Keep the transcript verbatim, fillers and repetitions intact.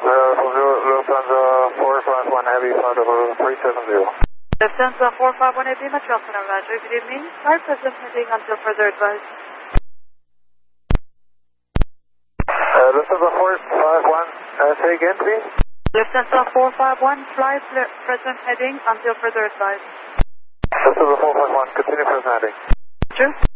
Lufthansa four five one Heavy, flight over three seven zero. Lufthansa four five one Heavy, Metropolitan Roger, good evening. Flight present heading until further advice. Uh, Lufthansa four five one, uh, say again please. Lufthansa four five one, flight present heading until further advice. Lufthansa four five one, continue present heading. True.